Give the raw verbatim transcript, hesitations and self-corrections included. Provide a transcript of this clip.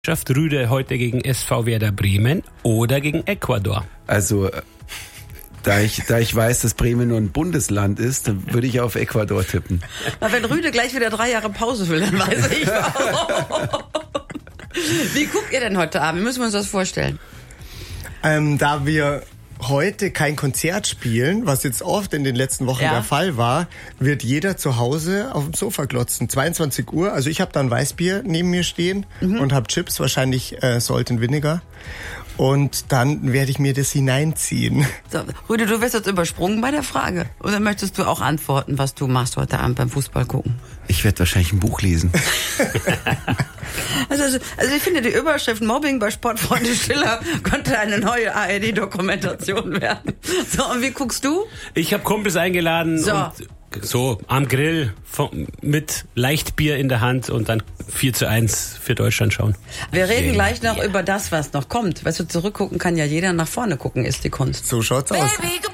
Rüde heute gegen S V Werder Bremen oder gegen Ecuador? Also, da ich, da ich weiß, dass Bremen nur ein Bundesland ist, dann würde ich auf Ecuador tippen. Na, wenn Rüde gleich wieder drei Jahre Pause will, dann weiß ich warum. Wie guckt ihr denn heute Abend? Wie müssen wir uns das vorstellen? Ähm, da wir heute kein Konzert spielen, was jetzt oft in den letzten Wochen Ja. der Fall war, wird jeder zu Hause auf dem Sofa glotzen. zweiundzwanzig Uhr, also ich habe da ein Weißbier neben mir stehen mhm. und habe Chips, wahrscheinlich äh, Salt and Vinegar. Und dann werde ich mir das hineinziehen. So, Rüde, du wirst jetzt übersprungen bei der Frage. Oder möchtest du auch antworten, was du machst heute Abend beim Fußball gucken? Ich werde wahrscheinlich ein Buch lesen. Also, also, also ich finde, die Überschrift Mobbing bei Sportfreunde Schiller könnte eine neue A R D-Dokumentation werden. So, und wie guckst du? Ich habe Kumpels eingeladen So. und so am Grill von, mit Leichtbier in der Hand und dann vier zu eins für Deutschland schauen. Wir reden Yeah, gleich noch yeah. über das, was noch kommt. Weißt du, zurückgucken kann ja jeder, nach vorne gucken ist die Kunst. So schaut's aus.